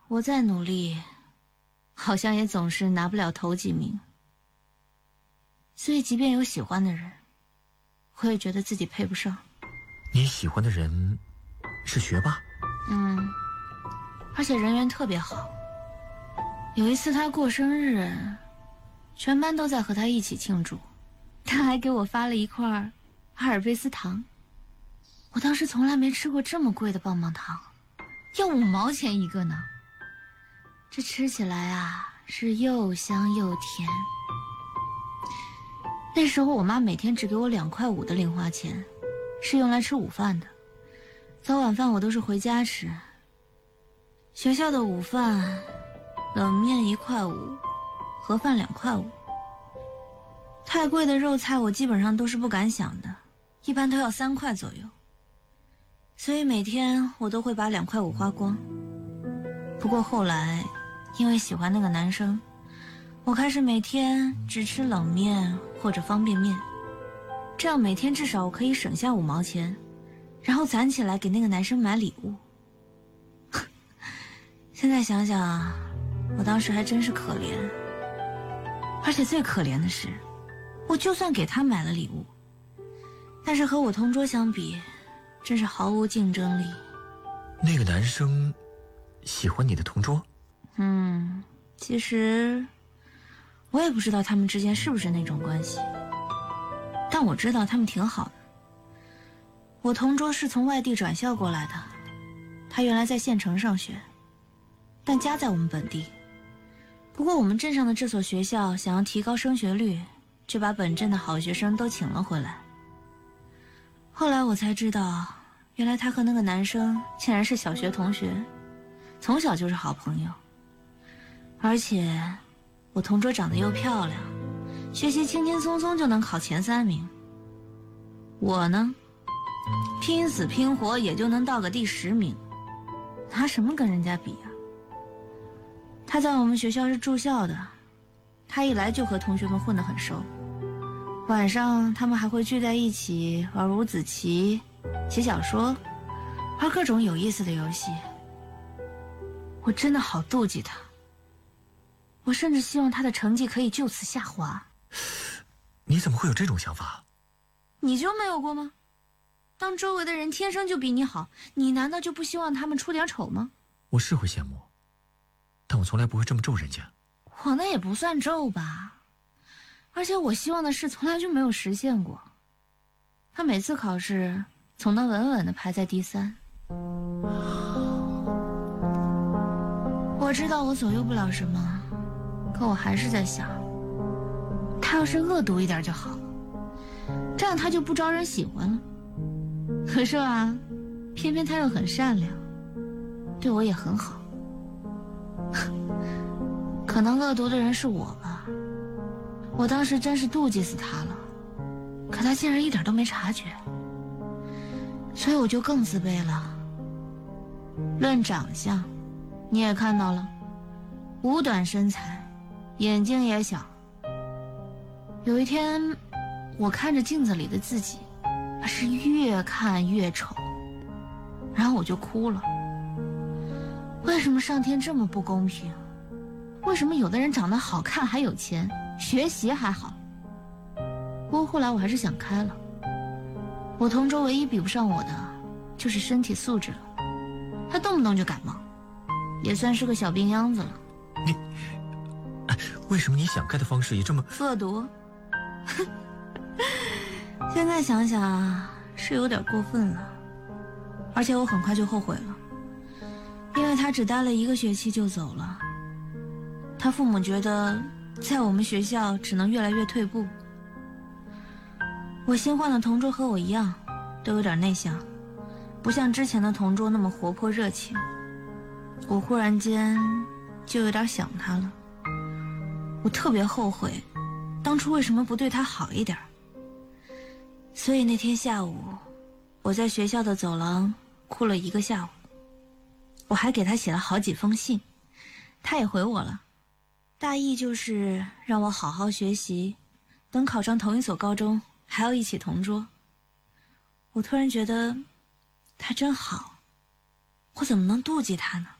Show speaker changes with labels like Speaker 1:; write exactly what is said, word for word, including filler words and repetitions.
Speaker 1: 我再努力，好像也总是拿不了头几名。所以即便有喜欢的人，我也觉得自己配不上。
Speaker 2: 你喜欢的人是学霸？
Speaker 1: 嗯，而且人缘特别好。有一次他过生日，全班都在和他一起庆祝，他还给我发了一块阿尔卑斯糖。我当时从来没吃过这么贵的棒棒糖，要五毛钱一个呢。这吃起来啊，是又香又甜。那时候我妈每天只给我两块五的零花钱，是用来吃午饭的。早晚饭我都是回家吃。学校的午饭，冷面一块五，盒饭两块五。太贵的肉菜我基本上都是不敢想的，一般都要三块左右。所以每天我都会把两块五花光。不过后来，因为喜欢那个男生，我开始每天只吃冷面或者方便面，这样每天至少我可以省下五毛钱，然后攒起来给那个男生买礼物。现在想想啊，我当时还真是可怜。而且最可怜的是，我就算给他买了礼物，但是和我同桌相比，真是毫无竞争力。
Speaker 2: 那个男生喜欢你的同桌？
Speaker 1: 嗯，其实我也不知道他们之间是不是那种关系，但我知道他们挺好的。我同桌是从外地转校过来的，他原来在县城上学，但家在我们本地。不过我们镇上的这所学校想要提高升学率，就把本镇的好学生都请了回来。后来我才知道，原来他和那个男生竟然是小学同学，从小就是好朋友。而且我同桌长得又漂亮，学习轻轻松松就能考前三名。我呢，拼死拼活也就能到个第十名，拿什么跟人家比啊？他在我们学校是住校的，他一来就和同学们混得很熟。晚上他们还会聚在一起玩五子棋、写小说，玩各种有意思的游戏。我真的好妒忌他，我甚至希望他的成绩可以就此下滑。
Speaker 2: 你怎么会有这种想法？
Speaker 1: 你就没有过吗？当周围的人天生就比你好，你难道就不希望他们出点丑吗？
Speaker 2: 我是会羡慕，但我从来不会这么咒人家。
Speaker 1: 我那也不算咒吧，而且我希望的事从来就没有实现过。他每次考试总能稳稳地排在第三。我知道我左右不了什么，可我还是在想，他要是恶毒一点就好，这样他就不招人喜欢了。可是啊，偏偏他又很善良，对我也很好。可能恶毒的人是我吧，我当时真是妒忌死他了，可他竟然一点都没察觉，所以我就更自卑了。论长相，你也看到了，五短身材，眼睛也小。有一天，我看着镜子里的自己，是越看越丑，然后我就哭了。为什么上天这么不公平？为什么有的人长得好看还有钱，学习还好？不过后来我还是想开了，我同桌唯一比不上我的就是身体素质了，他动不动就感冒，也算是个小病秧子了。
Speaker 2: 你，为什么你想开的方式也这么
Speaker 1: 恶毒？现在想想是有点过分了，而且我很快就后悔了，因为他只待了一个学期就走了。他父母觉得在我们学校只能越来越退步。我新换的同桌和我一样，都有点内向，不像之前的同桌那么活泼热情。我忽然间就有点想他了，我特别后悔当初为什么不对他好一点。所以那天下午，我在学校的走廊哭了一个下午。我还给他写了好几封信，他也回我了，大意就是让我好好学习，等考上同一所高中还要一起同桌。我突然觉得他真好，我怎么能妒忌他呢？